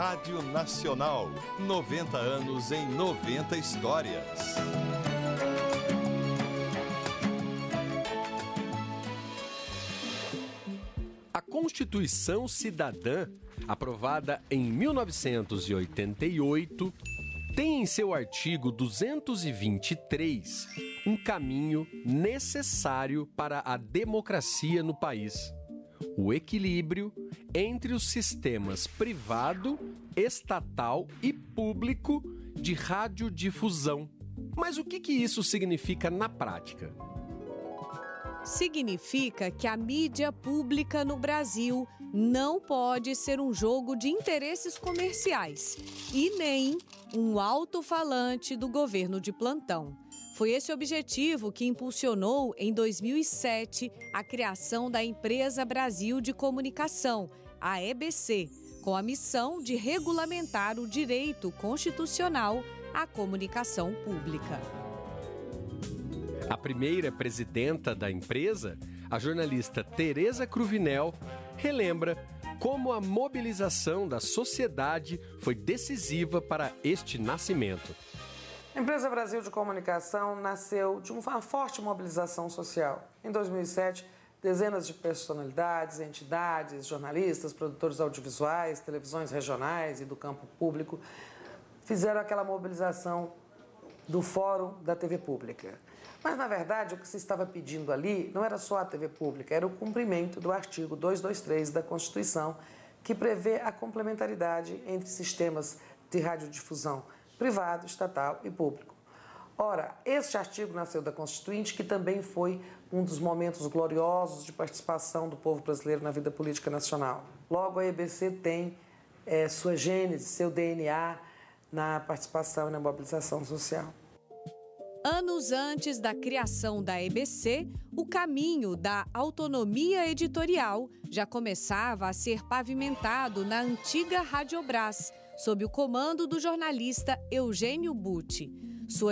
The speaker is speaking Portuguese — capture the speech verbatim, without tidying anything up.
Rádio Nacional, noventa anos em noventa histórias. A Constituição Cidadã, aprovada em mil novecentos e oitenta e oito, tem em seu artigo duzentos e vinte e três um caminho necessário para a democracia no país: o equilíbrio entre os sistemas privado, estatal e público de radiodifusão. Mas o que que isso significa na prática? Significa que a mídia pública no Brasil não pode ser um jogo de interesses comerciais e nem um alto-falante do governo de plantão. Foi esse objetivo que impulsionou, em dois mil e sete, a criação da Empresa Brasil de Comunicação, a E B C, com a missão de regulamentar o direito constitucional à comunicação pública. A primeira presidenta da empresa, a jornalista Tereza Cruvinel, relembra como a mobilização da sociedade foi decisiva para este nascimento. A Empresa Brasil de Comunicação nasceu de uma forte mobilização social. Em dois mil e sete, dezenas de personalidades, entidades, jornalistas, produtores audiovisuais, televisões regionais e do campo público fizeram aquela mobilização do Fórum da T V Pública. Mas, na verdade, o que se estava pedindo ali não era só a T V Pública, era o cumprimento do artigo duzentos e vinte e três da Constituição, que prevê a complementaridade entre sistemas de radiodifusão privado, estatal e público. Ora, este artigo nasceu da Constituinte, que também foi um dos momentos gloriosos de participação do povo brasileiro na vida política nacional. Logo, a E B C tem é, sua gênese, seu D N A na participação e na mobilização social. Anos antes da criação da E B C, o caminho da autonomia editorial já começava a ser pavimentado na antiga Rádio Brás, sob o comando do jornalista Eugênio Butti.